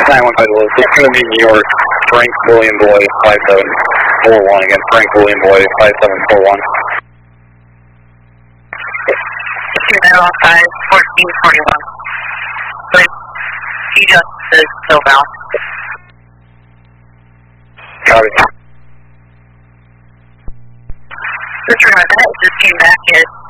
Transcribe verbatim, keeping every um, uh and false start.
nine one five Willis. It's going to be New York, Frank William Boy, five seven four one. Again, Frank William Boy, five seven four one. two nine one five, fourteen forty-one. With T Justice Hillbound. Copy. This room, that just came back at